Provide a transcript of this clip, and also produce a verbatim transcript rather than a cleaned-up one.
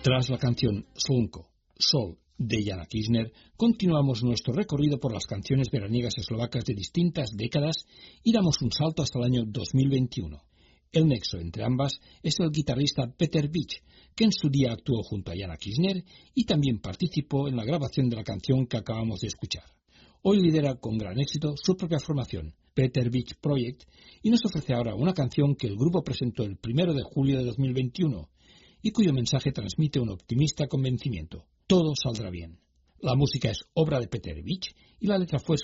Tras la canción Slunko, Sol, de Jana Kirchner, continuamos nuestro recorrido por las canciones veraniegas eslovacas de distintas décadas y damos un salto hasta el año dos mil veintiuno. El nexo entre ambas es el guitarrista Peter Bich, que en su día actuó junto a Jana Kirchner y también participó en la grabación de la canción que acabamos de escuchar. Hoy lidera con gran éxito su propia formación, Peter Bich Project, y nos ofrece ahora una canción que el grupo presentó el primero de julio de dos mil veintiuno y cuyo mensaje transmite un optimista convencimiento: todo saldrá bien. La música es obra de Peter Bich y la letra fue